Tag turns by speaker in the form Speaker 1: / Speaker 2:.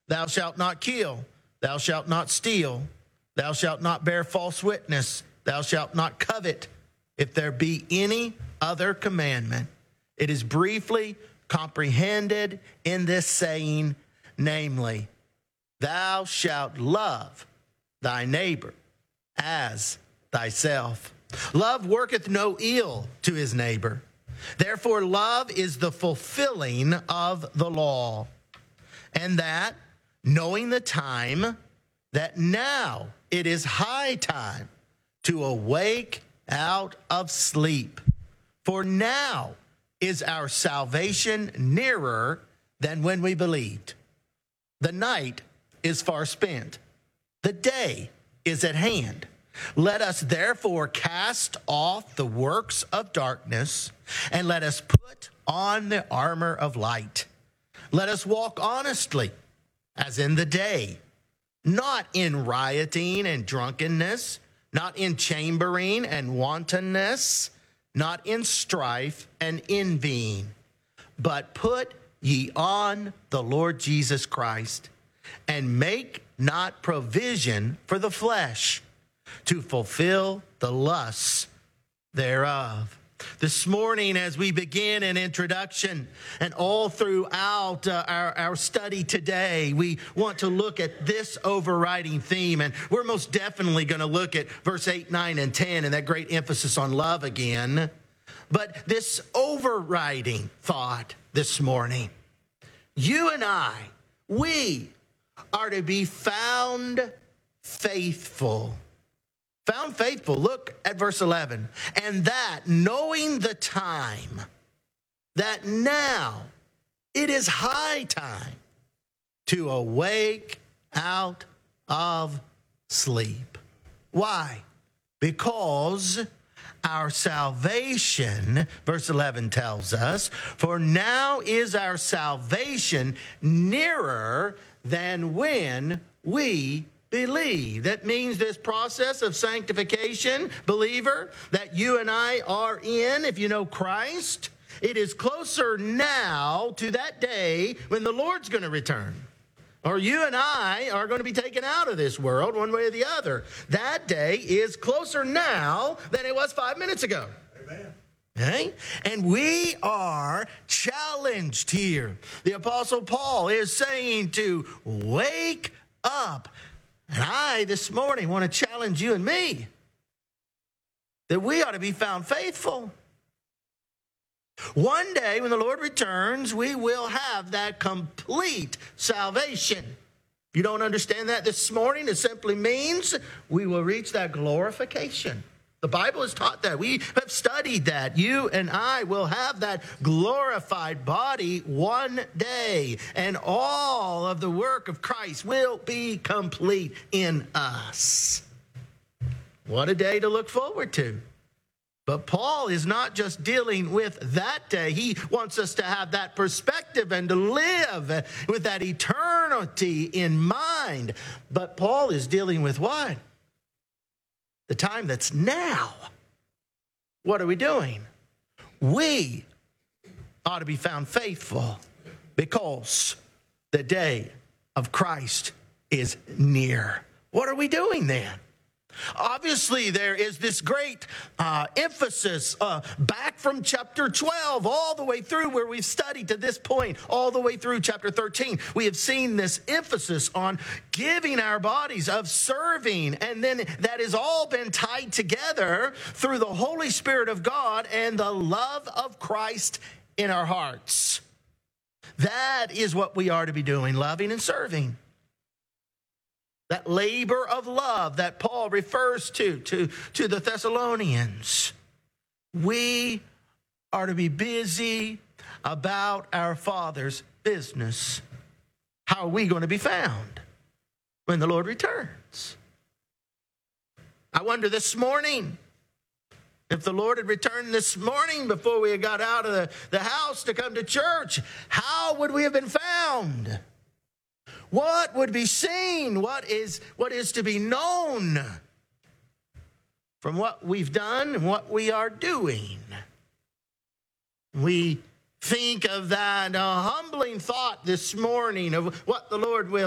Speaker 1: Thou shalt not kill. Thou shalt not steal. Thou shalt not bear false witness. Thou shalt not covet. If there be any other commandment, it is briefly comprehended in this saying, namely, thou shalt love thy neighbor as thyself. Love worketh no ill to his neighbor. Therefore, love is the fulfilling of the law. And that, knowing the time, that now it is high time to awake out of sleep. For now is our salvation nearer than when we believed. The night is far spent. The day is at hand. Let us therefore cast off the works of darkness, and let us put on the armor of light. Let us walk honestly, as in the day, not in rioting and drunkenness, not in chambering and wantonness, not in strife and envying, but put ye on the Lord Jesus Christ, and make not provision for the flesh to fulfill the lusts thereof. This morning, as we begin an introduction and all throughout our study today, we want to look at this overriding theme. And we're most definitely going to look at verse 8, 9, and 10 and that great emphasis on love again. But this overriding thought this morning, you and I, we are to be found faithful. Found faithful. Look at verse 11. And that, knowing the time, that now it is high time to awake out of sleep. Why? Because our salvation, verse 11 tells us, for now is our salvation nearer than when we believe. That means this process of sanctification, believer, that you and I are in, if you know Christ, it is closer now to that day when the Lord's going to return. Or you and I are going to be taken out of this world one way or the other. That day is closer now than it was 5 minutes ago. Amen. Okay? And we are challenged here. The Apostle Paul is saying to wake up. And I, this morning, want to challenge you and me that we ought to be found faithful. One day, when the Lord returns, we will have that complete salvation. If you don't understand that this morning, it simply means we will reach that glorification. The Bible has taught that. We have studied that. You and I will have that glorified body one day, and all of the work of Christ will be complete in us. What a day to look forward to. But Paul is not just dealing with that day. He wants us to have that perspective and to live with that eternity in mind. But Paul is dealing with what? The time that's now. What are we doing? We ought to be found faithful because the day of Christ is near. What are we doing then? Obviously, there is this great emphasis back from chapter 12 all the way through where we've studied to this point, all the way through chapter 13. We have seen this emphasis on giving our bodies, of serving, and then that has all been tied together through the Holy Spirit of God and the love of Christ in our hearts. That is what we are to be doing, loving and serving. That labor of love that Paul refers to the Thessalonians. We are to be busy about our Father's business. How are we going to be found when the Lord returns? I wonder this morning, if the Lord had returned this morning before we had got out of the house to come to church, how would we have been found? What would be seen? What is to be known from what we've done and what we are doing? We think of that humbling thought this morning of what the Lord will